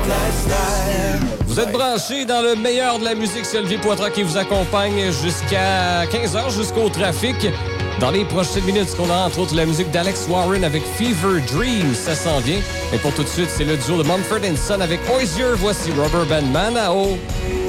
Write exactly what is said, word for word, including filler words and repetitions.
Vous êtes branchés dans le meilleur de la musique. C'est Olivier Poitras qui vous accompagne jusqu'à quinze heures, jusqu'au trafic. Dans les prochaines minutes, on a entre autres la musique d'Alex Warren avec Fever Dream, ça s'en vient. Mais pour tout de suite, c'est le duo de Mumford and Son avec Hozier. Voici Rubber Band Man. Oh.